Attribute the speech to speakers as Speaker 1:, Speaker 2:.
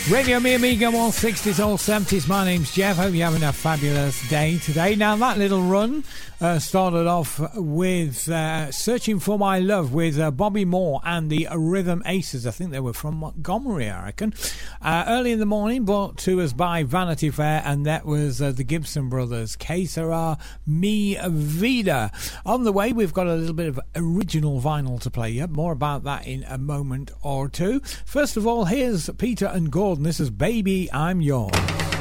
Speaker 1: Radio Me Amiga, all 60s, all 70s. My name's Jeff. Hope you're having a fabulous day today. Now, that little run started off with Searching for My Love with Bobby Moore and the Rhythm Aces. I think they were from Montgomery, I reckon. Early in the morning, brought to us by Vanity Fair, and that was the Gibson Brothers, Que Sera Mi Vida. On the way, we've got a little bit of original vinyl to play you. More about that in a moment or two. First of all, here's Peter and Gordon. This is Baby, I'm Yours.